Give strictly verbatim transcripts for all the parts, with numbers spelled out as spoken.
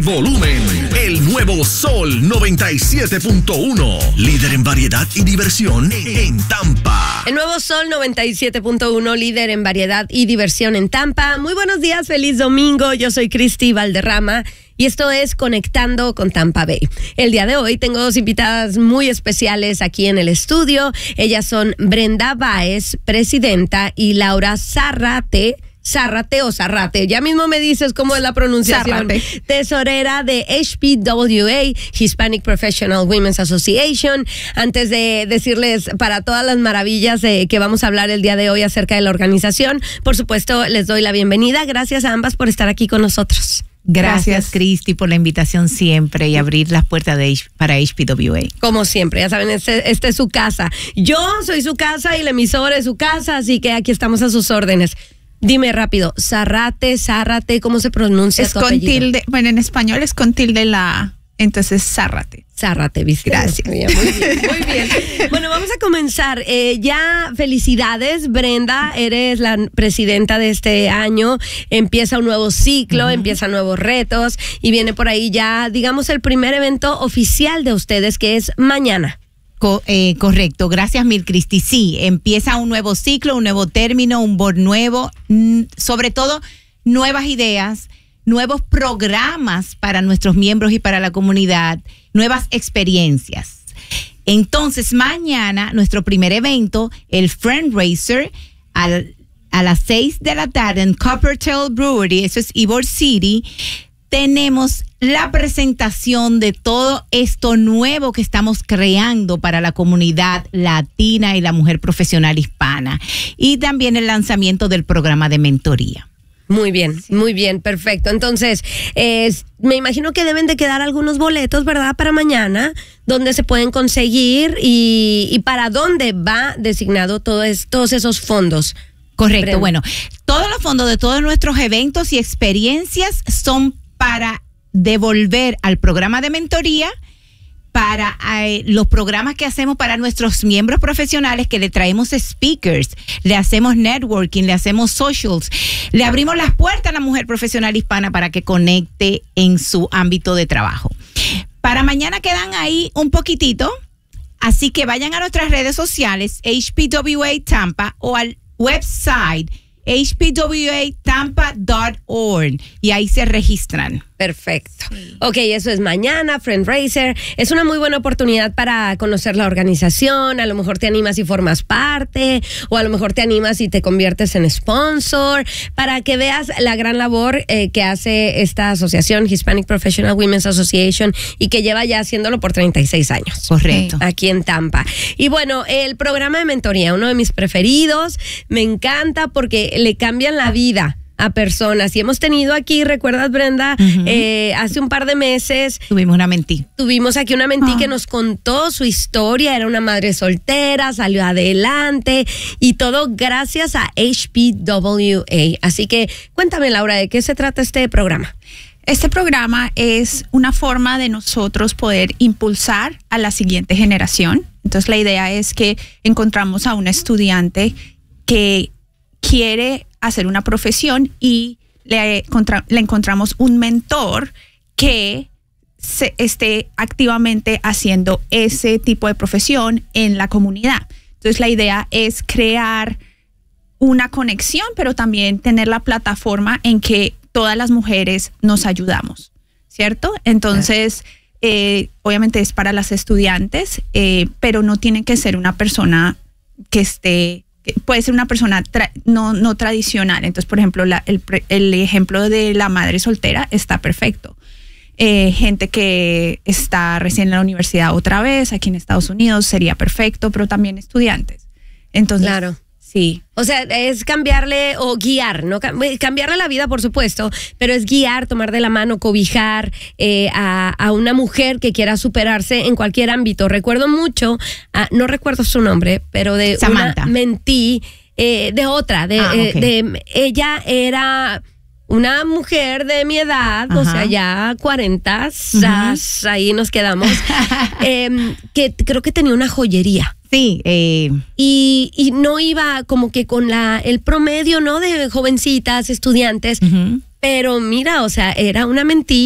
el volumen. El nuevo Sol noventa y siete punto uno. Líder en variedad y diversión en Tampa. El nuevo Sol noventa y siete punto uno, líder en variedad y diversión en Tampa. Muy buenos días, feliz domingo. Yo soy Cristi Valderrama y esto es Conectando con Tampa Bay. El día de hoy tengo dos invitadas muy especiales aquí en el estudio. Ellas son Brenda Báez, presidenta, y Laura Zarrate. Zarrate o Zarrate, ya mismo me dices cómo es la pronunciación. Zarrate. Tesorera de H P W A, Hispanic Professional Women's Association. Antes de decirles para todas las maravillas de que vamos a hablar el día de hoy acerca de la organización, por supuesto les doy la bienvenida. Gracias a ambas por estar aquí con nosotros. Gracias, Gracias, Cristi, por la invitación siempre y abrir las puertas de H- para H P W A. Como siempre, ya saben, este, este es su casa. Yo soy su casa y la emisora es su casa, así que aquí estamos a sus órdenes. Dime rápido, Zarrate, Zarrate, ¿cómo se pronuncia es tu con apellido? tilde, bueno, en español es con tilde la A, entonces Zarrate. Zarrate, ¿viste? Gracias. Muy bien, muy bien, muy bien. Bueno, vamos a comenzar. Eh, ya felicidades, Brenda, eres la presidenta de este año. Empieza un nuevo ciclo, uh-huh. empiezan nuevos retos y viene por ahí ya, digamos, el primer evento oficial de ustedes, que es mañana. Co- eh, correcto, gracias mil, Cristi. Sí, empieza un nuevo ciclo, un nuevo término, un board nuevo, mm, sobre todo nuevas ideas, nuevos programas para nuestros miembros y para la comunidad, nuevas experiencias. Entonces, mañana, nuestro primer evento, el Friendraiser, al, a las seis de la tarde en Coppertail Brewery, eso es Ybor City. Tenemos la presentación de todo esto nuevo que estamos creando para la comunidad latina y la mujer profesional hispana. Y también el lanzamiento del programa de mentoría. Muy bien, sí. muy bien, perfecto. Entonces, eh, me imagino que deben de quedar algunos boletos, ¿verdad? Para mañana, donde se pueden conseguir y, y para dónde va designado todo es, todos esos fondos. Correcto, Brenda. Bueno, todos los fondos de todos nuestros eventos y experiencias son para devolver al programa de mentoría, para eh, los programas que hacemos para nuestros miembros profesionales, que le traemos speakers, le hacemos networking, le hacemos socials, le abrimos las puertas a la mujer profesional hispana para que conecte en su ámbito de trabajo. Para mañana quedan ahí un poquitito, así que vayan a nuestras redes sociales, H P W A Tampa, o al website H P W A tampa punto org y ahí se registran. Perfecto. Sí. Ok, eso es mañana, Friendraiser. Es una muy buena oportunidad para conocer la organización. A lo mejor te animas y formas parte, o a lo mejor te animas y te conviertes en sponsor, para que veas la gran labor eh, que hace esta asociación, Hispanic Professional Women's Association, y que lleva ya haciéndolo por treinta y seis años. Correcto. Aquí en Tampa. Y bueno, el programa de mentoría, uno de mis preferidos, me encanta porque le cambian la vida a personas. Y hemos tenido aquí, ¿recuerdas, Brenda? Uh-huh. Eh, hace un par de meses tuvimos una mentí. Tuvimos aquí una mentí oh. que nos contó su historia. Era una madre soltera, salió adelante y todo gracias a H P W A. Así que cuéntame, Laura, ¿de qué se trata este programa? Este programa es una forma de nosotros poder impulsar a la siguiente generación. Entonces, la idea es que encontramos a un estudiante que quiere hacer una profesión y le, contra, le encontramos un mentor que se esté activamente haciendo ese tipo de profesión en la comunidad. Entonces, la idea es crear una conexión, pero también tener la plataforma en que todas las mujeres nos ayudamos, ¿cierto? Entonces, eh, obviamente es para las estudiantes, eh, pero no tiene que ser una persona que esté... puede ser una persona tra- no, no tradicional. Entonces, por ejemplo, la, el, el ejemplo de la madre soltera está perfecto. Eh, gente que está recién en la universidad otra vez, aquí en Estados Unidos, sería perfecto, pero también estudiantes. Entonces, claro. Sí. O sea, es cambiarle o guiar, ¿no? Cambiarle la vida, por supuesto, pero es guiar, tomar de la mano, cobijar eh, a, a una mujer que quiera superarse en cualquier ámbito. Recuerdo mucho, uh, no recuerdo su nombre, pero de Samantha. una mentí, eh, de otra, de, ah, eh, okay. de ella era... una mujer de mi edad, ajá, o sea, ya cuarenta, uh-huh, ahí nos quedamos, eh, que creo que tenía una joyería. Sí. Eh. Y, y no iba como que con la el promedio, ¿no? De jovencitas, estudiantes. Uh-huh. Pero mira, o sea, era una mentí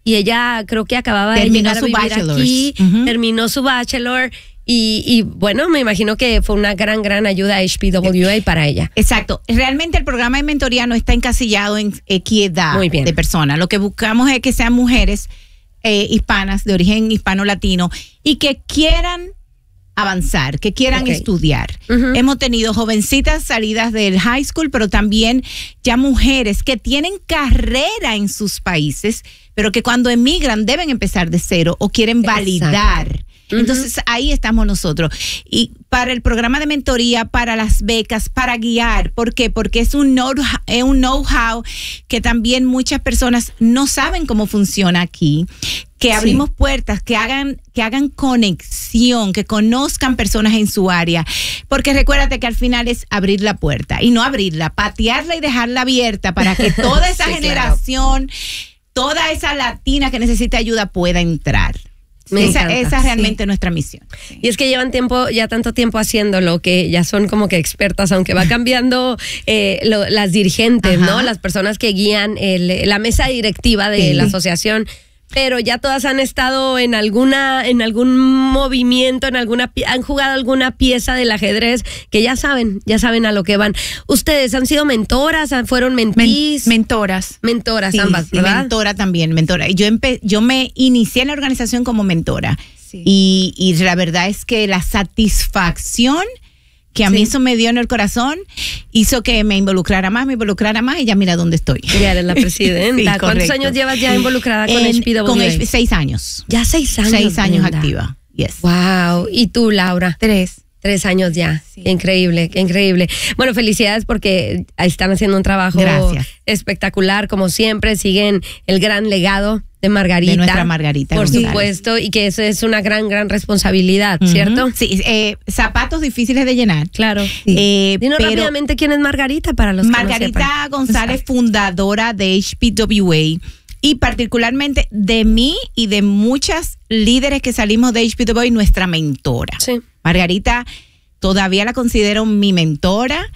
y ella creo que acababa Terminó de llegar su a vivir bachelor's. aquí, Ujú. terminó su bachelor y, y bueno, me imagino que fue una gran, gran ayuda a H P W A para ella. Exacto. Realmente el programa de mentoría no está encasillado en equidad Muy bien. de personas. Lo que buscamos es que sean mujeres eh, hispanas, de origen hispano-latino, y que quieran avanzar, que quieran Ok. estudiar. Ujú. Hemos tenido jovencitas salidas del high school, pero también ya mujeres que tienen carrera en sus países, pero que cuando emigran deben empezar de cero o quieren Exacto. validar. Ujú. Entonces ahí estamos nosotros. Y para el programa de mentoría, para las becas, para guiar. ¿Por qué? Porque es un know- es un know-how que también muchas personas no saben cómo funciona aquí. Que abrimos puertas, que hagan, que hagan conexión, que conozcan personas en su área. Porque recuérdate que al final es abrir la puerta y no abrirla, patearla y dejarla abierta para que toda esa Sí, generación, toda esa latina que necesita ayuda pueda entrar. Me esa, encanta, esa es sí. realmente nuestra misión. Y es que llevan tiempo, ya tanto tiempo haciéndolo, que ya son como que expertas, aunque va cambiando eh, lo- las dirigentes, Ajá. ¿no? Las personas que guían el- la mesa directiva de Sí. la asociación. Pero ya todas han estado en alguna, en algún movimiento, en alguna, pi- han jugado alguna pieza del ajedrez que ya saben, ya saben a lo que van. Ustedes han sido mentoras, han- fueron Men- mentís, mentoras. mentoras Sí, ambas, sí, ¿verdad? mentora también, mentora. Yo, empe- yo me inicié en la organización como mentora. Sí. Y, y la verdad es que la satisfacción que a mí Sí. eso me dio en el corazón hizo que me involucrara más, me involucrara más y ya mira dónde estoy. Ya eres la presidenta. Sí, ¿Cuántos correcto. años llevas ya involucrada con En- H P W A? Con H P, seis años. Ya seis años. seis años Brenda. activa. Yes. Wow. ¿Y tú, Laura? Tres. Tres años ya. Sí. Qué increíble, qué increíble. Bueno, felicidades porque están haciendo un trabajo Gracias. espectacular, como siempre. Siguen el gran legado de Margarita. De nuestra Margarita Por González. supuesto, y que eso es una gran, gran responsabilidad, Ujú. ¿cierto? Sí, eh, zapatos difíciles de llenar. Claro. Eh, Dinos pero rápidamente quién es Margarita para los que no Margarita sepan. González, fundadora de H P W A, y particularmente de mí y de muchas líderes que salimos de H P W A, nuestra mentora. Sí. Margarita todavía la considero mi mentora.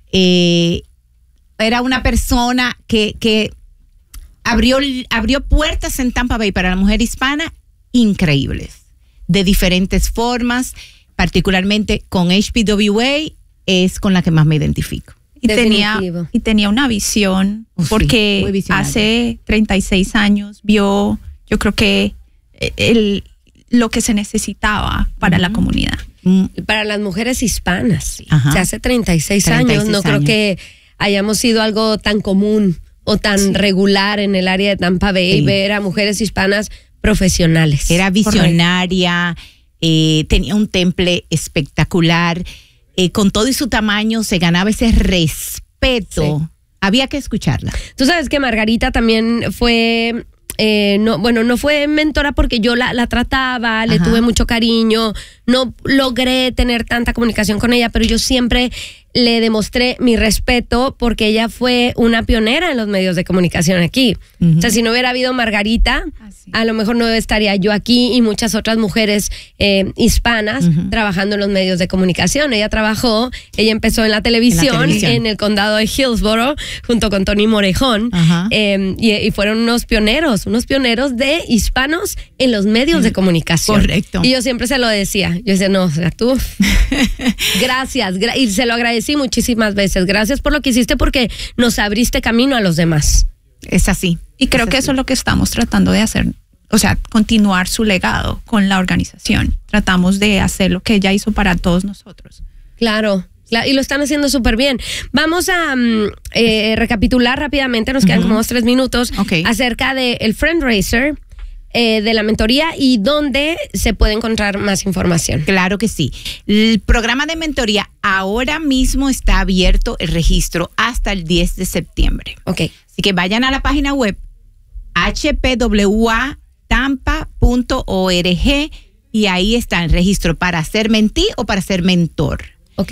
Eh, era una persona que, que abrió, abrió puertas en Tampa Bay para la mujer hispana increíbles, de diferentes formas, particularmente con H P W A es con la que más me identifico. Y tenía, Definitivo. y tenía una visión, Oh, sí, porque muy visionaria. hace treinta y seis años vio, yo creo que el, lo que se necesitaba para la comunidad. Mm, Para las mujeres hispanas. Ajá. O sea, hace treinta y seis treinta y años. seis No creo años. que hayamos sido algo tan común o tan regular en el área de Tampa Bay, Sí. ver a mujeres hispanas profesionales. Era visionaria, eh, tenía un temple espectacular, eh, con todo y su tamaño se ganaba ese respeto. Sí. Había que escucharla. Tú sabes que Margarita también fue, eh, no, bueno, no fue mentora porque yo la, la trataba, le Ajá. tuve mucho cariño, no logré tener tanta comunicación con ella, pero yo siempre le demostré mi respeto porque ella fue una pionera en los medios de comunicación aquí. Ujú. O sea, si no hubiera habido Margarita, Así. a lo mejor no estaría yo aquí y muchas otras mujeres eh, hispanas Ujú. trabajando en los medios de comunicación. Ella trabajó, ella empezó en la televisión, en, televisión. el condado de Hillsborough, junto con Tony Morejón, Ajá. eh, y, y fueron unos pioneros, unos pioneros de hispanos en los medios de comunicación. Correcto. Y yo siempre se lo decía, yo decía, no, o sea, tú, gracias, gra- y se lo agradecí muchísimas veces, gracias por lo que hiciste porque nos abriste camino a los demás. Es así. Y creo Es que así. eso es lo que estamos tratando de hacer, o sea, continuar su legado con la organización. Tratamos de hacer lo que ella hizo para todos nosotros. Claro, cla- y lo están haciendo súper bien. Vamos a mm, eh, recapitular rápidamente, nos quedan como dos, tres minutos, Ok. acerca del Friendraiser, eh, de la mentoría y dónde se puede encontrar más información. Claro que sí. El programa de mentoría ahora mismo está abierto el registro hasta el diez de septiembre. Ok, Así que vayan a la página web h p w a tampa punto org y ahí está el registro para ser mentí o para ser mentor. ok.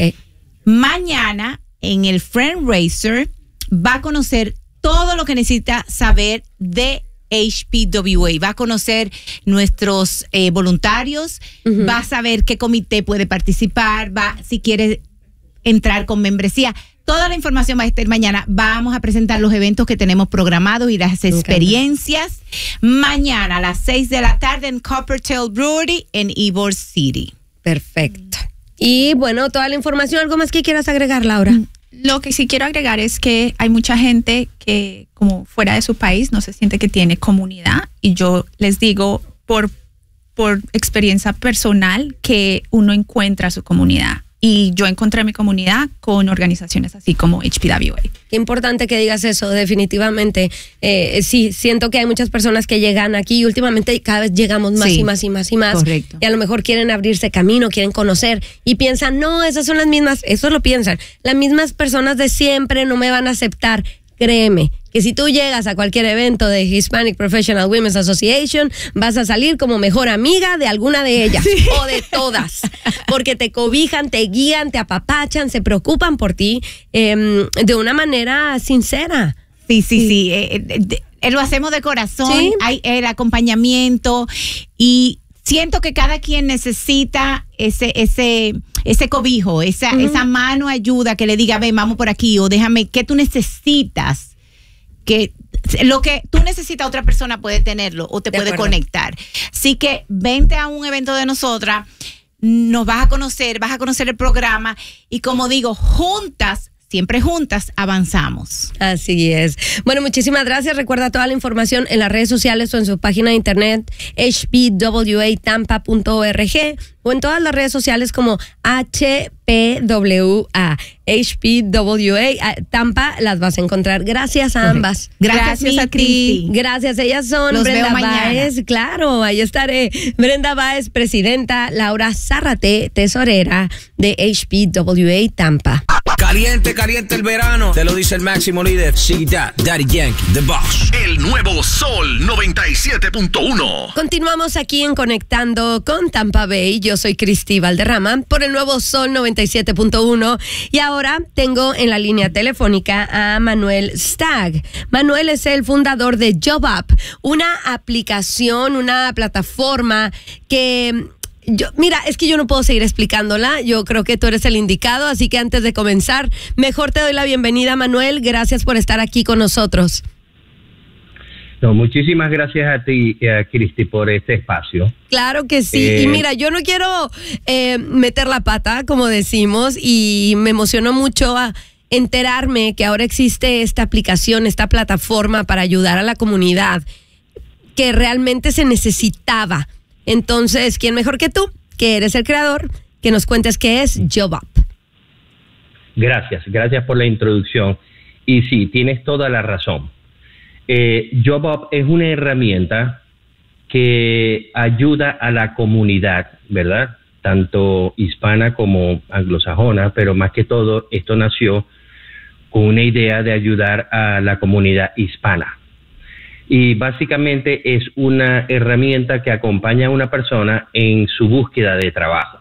Mañana en el Friendraiser va a conocer todo lo que necesita saber de H P W A. Va a conocer nuestros eh, voluntarios, va a saber qué comité puede participar, va si quiere entrar con membresía. Toda la información va a estar mañana. Vamos a presentar los eventos que tenemos programados y las experiencias mañana a las seis de la tarde en Coppertail Brewery en Ybor City. Perfecto. Y bueno, toda la información, ¿algo más que quieras agregar, Laura? Lo que sí quiero agregar es que hay mucha gente que, como fuera de su país, no se siente que tiene comunidad. Y yo les digo, por, por experiencia personal, que uno encuentra su comunidad. Y yo encontré mi comunidad con organizaciones así como H P W A. Qué importante que digas eso, definitivamente. Eh, sí, siento que hay muchas personas que llegan aquí y últimamente cada vez llegamos más sí, y más y más y más. Correcto. Y a lo mejor quieren abrirse camino, quieren conocer y piensan, no, esas son las mismas, eso lo piensan, las mismas personas de siempre no me van a aceptar. Créeme, que si tú llegas a cualquier evento de Hispanic Professional Women's Association, vas a salir como mejor amiga de alguna de ellas, sí, o de todas, porque te cobijan, te guían, te apapachan, se preocupan por ti eh, de una manera sincera. Sí, sí, sí, sí. Eh, de, eh, lo hacemos de corazón, ¿sí? Hay el acompañamiento y siento que cada quien necesita ese, ese, ese cobijo, esa, uh-huh. esa mano ayuda que le diga, ven, vamos por aquí, o déjame, ¿qué tú necesitas? Que lo que tú necesitas, otra persona puede tenerlo o te de puede acuerdo. Conectar. Así que vente a un evento de nosotras, nos vas a conocer, vas a conocer el programa y como digo, juntas, siempre juntas avanzamos. Así es. Bueno, muchísimas gracias. Recuerda toda la información en las redes sociales o en su página de internet h p w a tampa punto org o en todas las redes sociales como H P W A. H P W A Tampa las vas a encontrar. Gracias a ambas. Gracias, Gracias a ti. Gracias. Ellas son Los Brenda veo mañana. Báez. Claro, ahí estaré. Brenda Báez, presidenta. Laura Zárate, tesorera de H P W A Tampa. Caliente, caliente el verano. Te lo dice el máximo líder. Sí, da, Daddy Yankee, The Boss. El nuevo Sol noventa y siete punto uno. Continuamos aquí en Conectando con Tampa Bay. Yo soy Cristi Valderrama por el nuevo Sol noventa y siete punto uno. Y ahora tengo en la línea telefónica a Manuel Stagg. Manuel es el fundador de JobUp, una aplicación, una plataforma que... Yo, mira, es que yo no puedo seguir explicándola. Yo creo que tú eres el indicado, así que antes de comenzar, mejor te doy la bienvenida, Manuel. Gracias por estar aquí con nosotros. No, muchísimas gracias a ti, a Cristi, por este espacio. Claro que sí. Eh, y mira, yo no quiero eh, meter la pata, como decimos, y me emocionó mucho a enterarme que ahora existe esta aplicación, esta plataforma para ayudar a la comunidad que realmente se necesitaba. Entonces, ¿quién mejor que tú, que eres el creador, que nos cuentes qué es JobUp? Gracias, gracias por la introducción. Y sí, tienes toda la razón. Eh, JobUp es una herramienta que ayuda a la comunidad, ¿verdad? Tanto hispana como anglosajona, pero más que todo esto nació con una idea de ayudar a la comunidad hispana. Y básicamente es una herramienta que acompaña a una persona en su búsqueda de trabajo.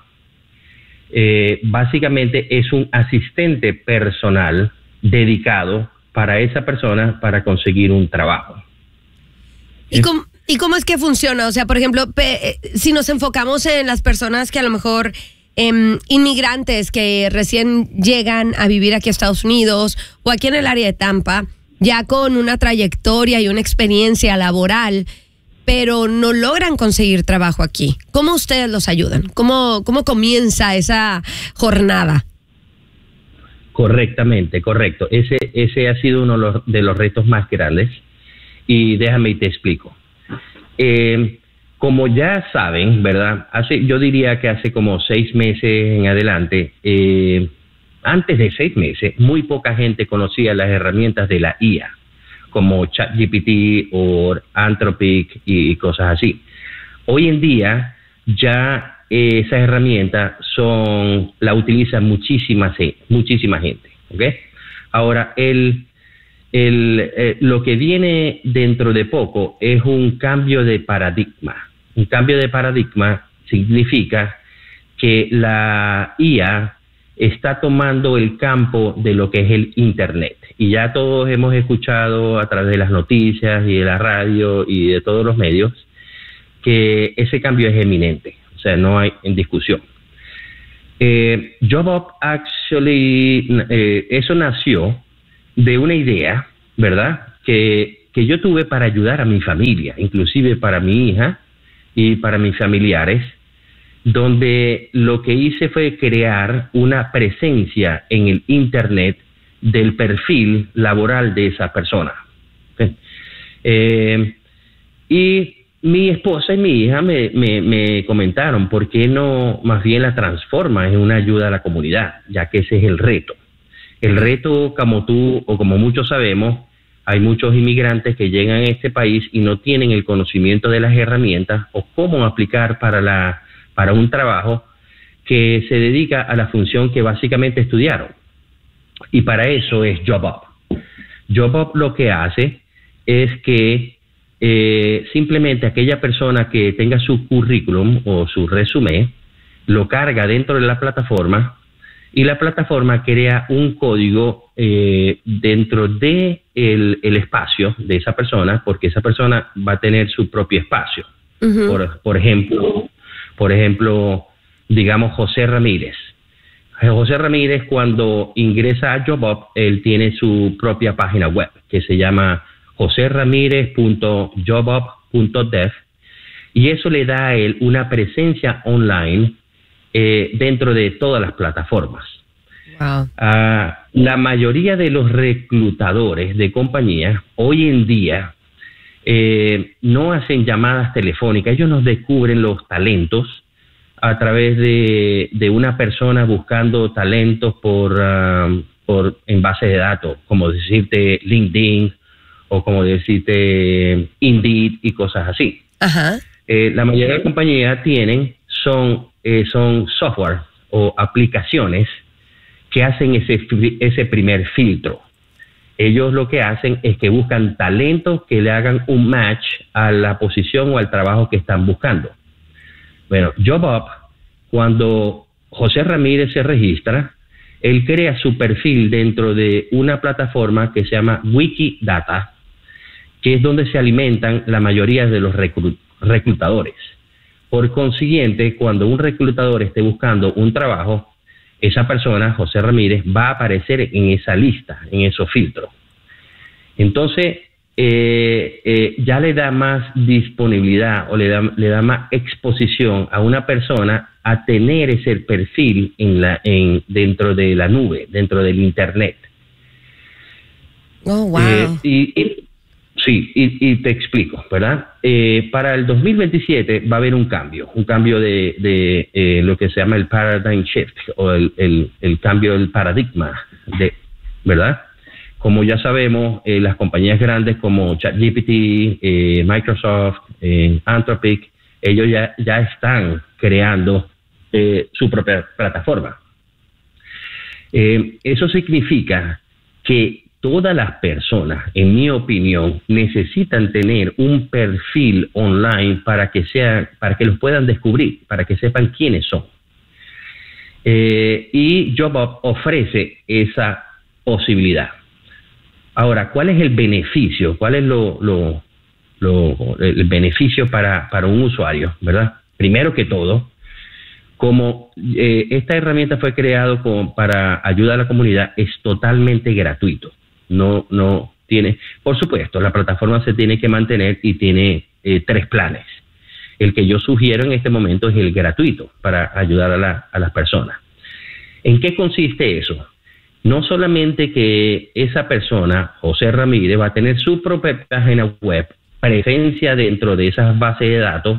Eh, básicamente es un asistente personal dedicado para esa persona para conseguir un trabajo. ¿Y cómo, ¿Y cómo es que funciona? O sea, por ejemplo, pe, si nos enfocamos en las personas que a lo mejor... Eh, inmigrantes que recién llegan a vivir aquí a Estados Unidos o aquí en el área de Tampa, ya con una trayectoria y una experiencia laboral, pero no logran conseguir trabajo aquí. ¿Cómo ustedes los ayudan? ¿Cómo, cómo comienza esa jornada? Correctamente, correcto. Ese, ese ha sido uno de los, de los retos más grandes. Y déjame y te explico. Eh, como ya saben, ¿verdad? Hace, yo diría que hace como seis meses en adelante, eh, antes de seis meses, muy poca gente conocía las herramientas de la I A, como ChatGPT o Anthropic y cosas así. Hoy en día, ya eh, esas herramientas son, la utiliza muchísima, muchísima gente, ¿ok? Ahora, el, el, eh, lo que viene dentro de poco es un cambio de paradigma. Un cambio de paradigma significa que la I A está tomando el campo de lo que es el Internet. Y ya todos hemos escuchado a través de las noticias y de la radio y de todos los medios que ese cambio es eminente. O sea, no hay en discusión. Eh, JobUp actually, eh, eso nació de una idea, ¿verdad? Que, que yo tuve para ayudar a mi familia, inclusive para mi hija y para mis familiares, donde lo que hice fue crear una presencia en el Internet del perfil laboral de esa persona. ¿Okay? Eh, y mi esposa y mi hija me, me, me comentaron por qué no más bien la transforma en una ayuda a la comunidad, ya que ese es el reto. El reto, como tú o como muchos sabemos, hay muchos inmigrantes que llegan a este país y no tienen el conocimiento de las herramientas o cómo aplicar para, la, para un trabajo que se dedica a la función que básicamente estudiaron. Y para eso es JobUp. JobUp lo que hace es que eh, simplemente aquella persona que tenga su currículum o su resumen lo carga dentro de la plataforma y la plataforma crea un código eh, dentro de el, el espacio de esa persona, porque esa persona va a tener su propio espacio. Uh-huh. Por, por ejemplo, por ejemplo, digamos José Ramírez. José Ramírez, cuando ingresa a JobUp, él tiene su propia página web que se llama jose ramírez punto jobup punto dev y eso le da a él una presencia online eh, dentro de todas las plataformas. Wow. Uh, la mayoría de los reclutadores de compañías hoy en día eh, no hacen llamadas telefónicas, ellos nos descubren los talentos a través de, de una persona buscando talentos por, uh, por en base de datos, como decirte LinkedIn o como decirte Indeed y cosas así. Ajá. Eh, la mayoría de compañías tienen son, eh, son software o aplicaciones que hacen ese, ese primer filtro. Ellos lo que hacen es que buscan talentos que le hagan un match a la posición o al trabajo que están buscando. Bueno, JobUp, cuando José Ramírez se registra, él crea su perfil dentro de una plataforma que se llama Wikidata, que es donde se alimentan la mayoría de los reclut- reclutadores. Por consiguiente, cuando un reclutador esté buscando un trabajo, esa persona, José Ramírez, va a aparecer en esa lista, en esos filtros. Entonces, Eh, eh, ya le da más disponibilidad o le da, le da más exposición a una persona a tener ese perfil en la, en, dentro de la nube, dentro del Internet. Oh, wow. Eh, y, y, sí, y, y te explico, ¿verdad? Eh, para el dos mil veintisiete va a haber un cambio, un cambio de, de eh, lo que se llama el paradigm shift o el, el, el cambio del paradigma, de, ¿verdad? Como ya sabemos, eh, las compañías grandes como ChatGPT, eh, Microsoft, eh, Anthropic, ellos ya, ya están creando eh, su propia plataforma. Eh, eso significa que todas las personas, en mi opinión, necesitan tener un perfil online para que sea, para que los puedan descubrir, para que sepan quiénes son. Eh, y JobUp ofrece esa posibilidad. Ahora, ¿cuál es el beneficio? ¿Cuál es lo, lo, lo, el beneficio para, para un usuario, verdad? Primero que todo, como eh, esta herramienta fue creada para ayudar a la comunidad, es totalmente gratuito. No, no tiene, por supuesto, la plataforma se tiene que mantener y tiene eh, tres planes. El que yo sugiero en este momento es el gratuito para ayudar a, la, a las personas. ¿En qué consiste eso? No solamente que esa persona, José Ramírez, va a tener su propia página web, presencia dentro de esas bases de datos,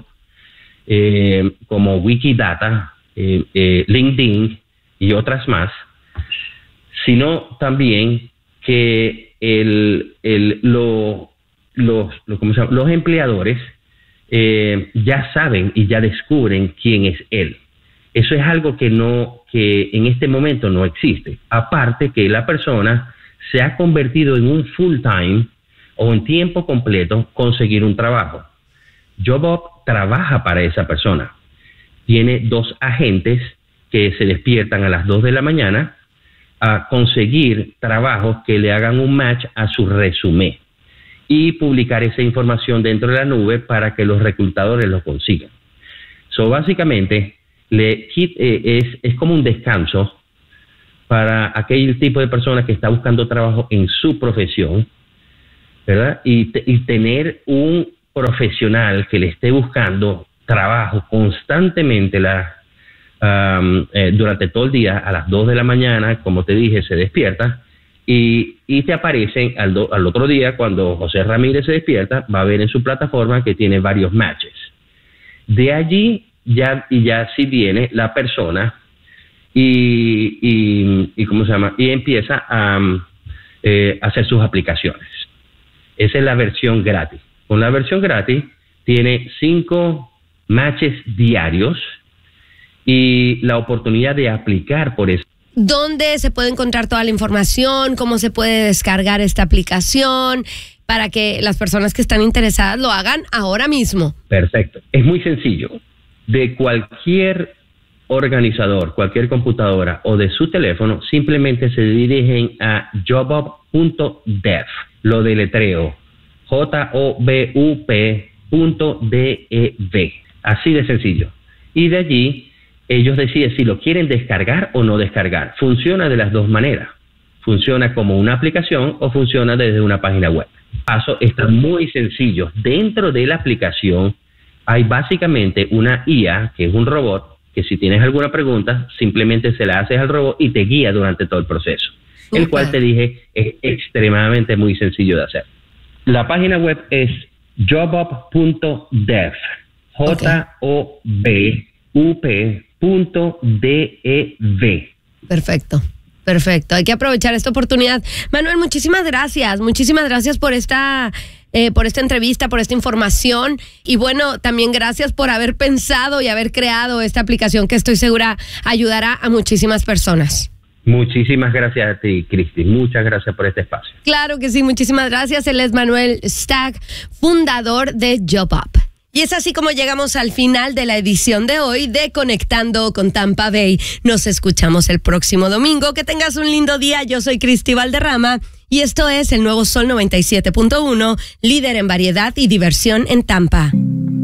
eh, como Wikidata, eh, eh, LinkedIn y otras más, sino también que el, el, lo, los, lo, ¿cómo se llama? los empleadores eh, ya saben y ya descubren quién es él. Eso es algo que no, que en este momento no existe. Aparte que la persona se ha convertido en un full time o en tiempo completo conseguir un trabajo. JobUp trabaja para esa persona. Tiene dos agentes que se despiertan a las dos de la mañana a conseguir trabajos que le hagan un match a su resumen y publicar esa información dentro de la nube para que los reclutadores lo consigan. So, básicamente, le quit- eh, es, es como un descanso para aquel tipo de persona que está buscando trabajo en su profesión, ¿verdad? Y, te- y tener un profesional que le esté buscando trabajo constantemente la, um, eh, durante todo el día, a las dos de la mañana, como te dije, se despierta y, y te aparecen al, do- al otro día, cuando José Ramírez se despierta, va a ver en su plataforma que tiene varios matches. De allí ya, y ya sí viene la persona y, y, y ¿cómo se llama? Y empieza a um, eh, hacer sus aplicaciones. Esa es la versión gratis. Con la versión gratis tiene cinco matches diarios y la oportunidad de aplicar por eso. ¿Dónde se puede encontrar toda la información? ¿Cómo se puede descargar esta aplicación para que las personas que están interesadas lo hagan ahora mismo? Perfecto. Es muy sencillo. De cualquier organizador, cualquier computadora o de su teléfono, simplemente se dirigen a jobup punto dev. Lo deletreo. J O B U P punto D E V. Así de sencillo. Y de allí ellos deciden si lo quieren descargar o no descargar. Funciona de las dos maneras. Funciona como una aplicación o funciona desde una página web. Paso está muy sencillo. Dentro de la aplicación hay básicamente una I A, que es un robot, que si tienes alguna pregunta, simplemente se la haces al robot y te guía durante todo el proceso. El cual te dije es extremadamente muy sencillo de hacer. La página web es jobup punto dev. J O B U P punto D E V. Perfecto. Perfecto, hay que aprovechar esta oportunidad. Manuel, muchísimas gracias, muchísimas gracias por esta, eh, por esta entrevista, por esta información y bueno, también gracias por haber pensado y haber creado esta aplicación que estoy segura ayudará a muchísimas personas. Muchísimas gracias a ti, Cristi, muchas gracias por este espacio. Claro que sí, muchísimas gracias. Él es Manuel Stagg, fundador de Jobup. Y es así como llegamos al final de la edición de hoy de Conectando con Tampa Bay. Nos escuchamos el próximo domingo. Que tengas un lindo día. Yo soy Cristi Valderrama y esto es el nuevo Sol noventa y siete punto uno, líder en variedad y diversión en Tampa.